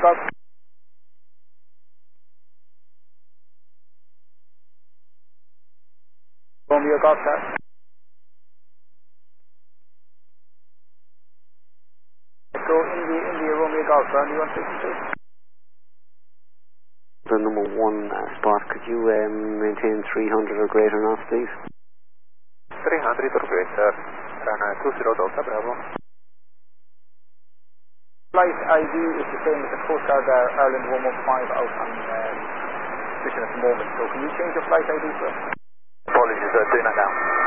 Golf. Romeo Golf, sir. Go India Romeo Golf, runway 162. The number 1 spot, could you maintain 300 or greater knots, please? 300 or greater, runway 20 Delta Bravo. Flight ID is the same as the Coast Guard Ireland 115 out on mission at the moment, so can you change your flight ID, sir? Apologies, sir, doing that now.